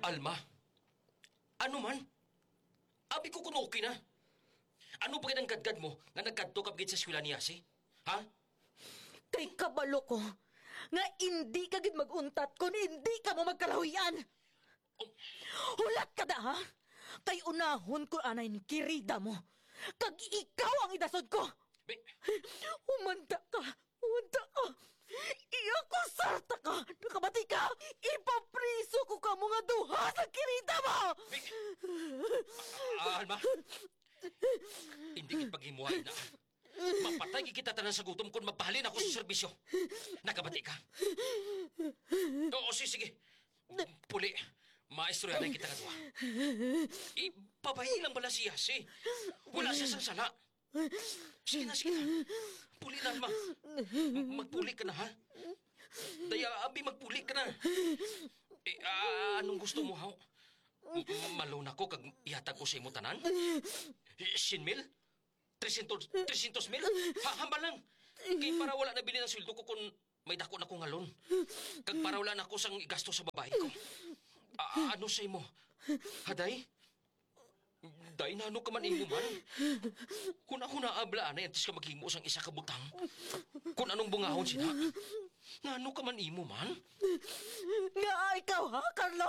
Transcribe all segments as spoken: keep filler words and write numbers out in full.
Alma, ano man? Abi ko kung okay na. Ano ba ang gadgad mo nga nagkadto ka bigit sa eskwela niya, si? Ha? Kay kabalo ko, nga hindi ka gid maguntat kung hindi ka mo magkalahuyan. Oh, Hulat ka da, ha? Kay unahon ko anay ni kirida mo. Kag ikaw ang idasod ko. be, Umanda ka, umanda ka. Iya ko sarta ka, nakabati ka. Ipapriso ko ka mga duha sa kirida mo. be. Ah, Alma, hindi kita paghimuhay na. Mapatay kita tanan sa gutom kung mapahalin ako sa serbisyo. Nakabati ka? Oo, sige, sige. Puli, maestro yan kita kadwa. Ipabayi lang bala siya, si. Wala siya sang sala. Sige na, sige na. Puli na, Alma. Magpuli ka na, ha? Daya, abi, magpuli ka na. Eh, ah, anong gusto mo, ha? Malone ako kag ihatag ko sa imo tanan? Sinmil? Trisintos, trisintos mil? Ha, hamba lang. Kay para wala na bilhin ang sweldo ko kung may dako na ko ngalon. Kag para wala na ako sang gasto sa babae ko. A- ano sa imo? Haday? Day na ano ka man imo man? Kung ako naabla na yantis ka maghimo sang isa ka butang. Kung anong bungahon sina? Nga ano ka man imo man? Nga ikaw, ha, Carlo?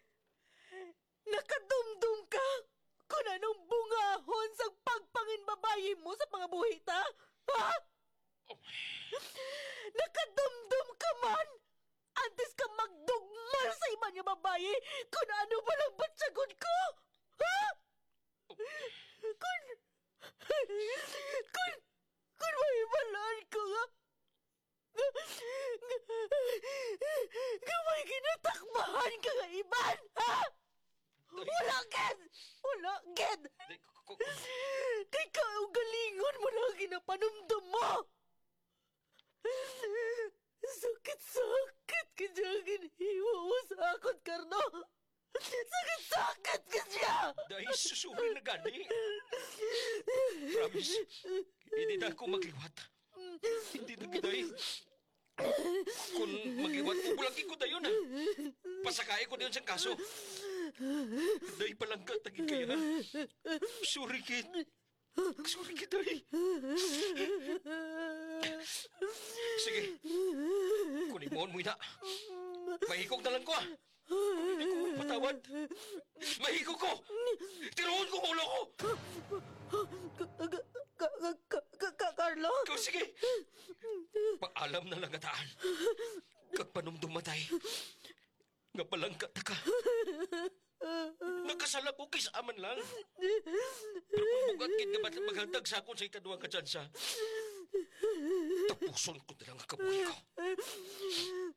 Nakadumdum ka kung anong bungahon sa pagpangin babae mo sa mga buhita? Ha? Oh, Nakadumdum ka man? Antes ka magdugmal sa iba niya babae kung ano ba lang batsagod ko? Ha? Kung... Kung... Kung may balaan ko nga... Nga may ginatakbahan ka nga iban, ha? Wala, Ged! Wala, Ged! Day, ko- ko- Kay ka ang galingon mo lang ginapanumdum mo! Sakit-sakit ka dyan ginhiwa mo sa akot, Carlo! Sakit-sakit ka dyan! Day, susuri na gani. Promise, hindi na ako magliwat. Hindi na giday. Kung magliwat ko, bulangin ko dayon, ha? Pasakay ko dayon sa kaso. Day palang ka, taging kaya. Sorry, kid. Sorry, kid, day. Sige. Kunin mo mo ina. Mahikog na lang ko, ah. Kung hindi ko patawad. Mahikog ko! Tiroon ko ulo ko! Carlo? Ikaw, sige! Paalam na lang ataan. Kag panumdum matay. Nga palang ka, taka. Nagkasala ko kis aman lang. Pero kung bugat kid nga ba't maghantag sa akong sa ikaduang katsansa, tapuson ko na lang ang kabuhi ko.